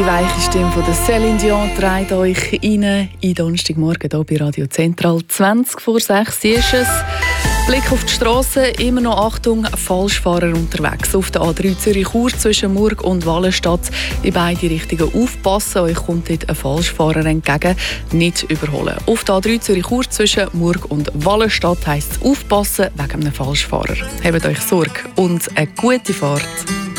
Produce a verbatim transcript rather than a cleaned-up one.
Die weiche Stimme von der Céline Dion trägt euch rein in Donnerstagmorgen hier bei Radio Zentral. zwanzig vor sechs ist es. Blick auf die Strasse, immer noch Achtung, Falschfahrer unterwegs. Auf der A drei Zürich-Chur zwischen Murg und Wallenstadt in beide Richtungen aufpassen. Euch kommt dort ein Falschfahrer entgegen, nicht überholen. Auf der A drei Zürich-Chur zwischen Murg und Wallenstadt heisst es aufpassen wegen einem Falschfahrer. Habt euch Sorge und eine gute Fahrt.